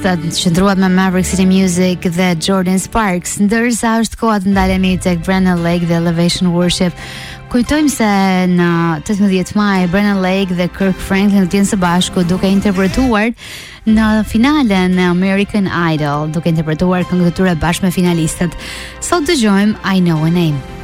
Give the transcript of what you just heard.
finalistat qëndruat me Maverick City Music dhe Jordan Sparks, ndërsa është koha të ndalemi tek Brennan Lake dhe Elevation Worship. Kujtojmë se në 18 maj Brennan Lake dhe Kirk Franklin do të jenë së bashku duke interpretuar në finalen e American Idol, duke interpretuar këngët e tyre bashkë me finalistët. Sot dëgjojmë I Know a Name.